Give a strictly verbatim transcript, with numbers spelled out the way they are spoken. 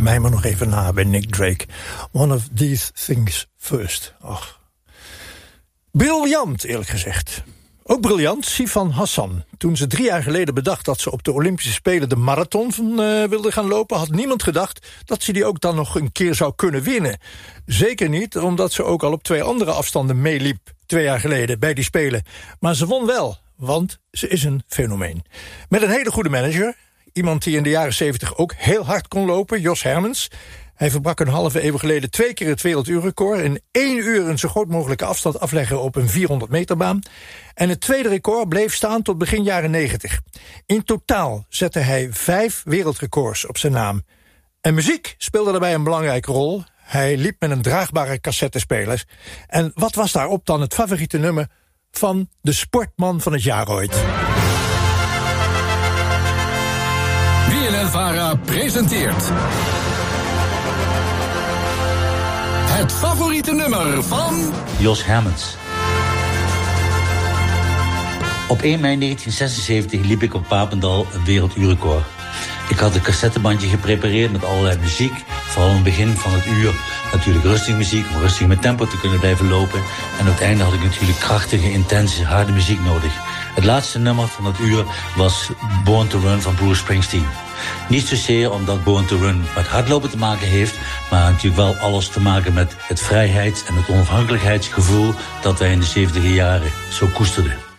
mij maar nog even na bij Nick Drake. One of these things first. Ach. Briljant, eerlijk gezegd. Ook briljant, Sifan Hassan. Toen ze drie jaar geleden bedacht dat ze op de Olympische Spelen de marathon uh, wilde gaan lopen, had niemand gedacht dat ze die ook dan nog een keer zou kunnen winnen. Zeker niet, omdat ze ook al op twee andere afstanden meeliep, twee jaar geleden, bij die Spelen. Maar ze won wel, want ze is een fenomeen. Met een hele goede manager, iemand die in de jaren zeventig ook heel hard kon lopen, Jos Hermens. Hij verbrak een halve eeuw geleden twee keer het werelduurrecord. In één uur een zo groot mogelijke afstand afleggen op een vierhonderd meter baan. En het tweede record bleef staan tot begin jaren negentig. In totaal zette hij vijf wereldrecords op zijn naam. En muziek speelde daarbij een belangrijke rol. Hij liep met een draagbare cassettespeler. En wat was daarop dan het favoriete nummer van de sportman van het jaar ooit? B N N-Vara presenteert het favoriete nummer van Jos Hermens. Op één mei negentien zesenzeventig liep ik op Papendal een werelduurrecord. Ik had een cassettebandje geprepareerd met allerlei muziek. Vooral in het begin van het uur natuurlijk rustige muziek, om rustig met tempo te kunnen blijven lopen. En op het einde had ik natuurlijk krachtige, intense, harde muziek nodig. Het laatste nummer van het uur was Born to Run van Bruce Springsteen. Niet zozeer omdat Born to Run met hardlopen te maken heeft, maar natuurlijk wel alles te maken met het vrijheids- en het onafhankelijkheidsgevoel dat wij in de zeventiger jaren zo koesterden.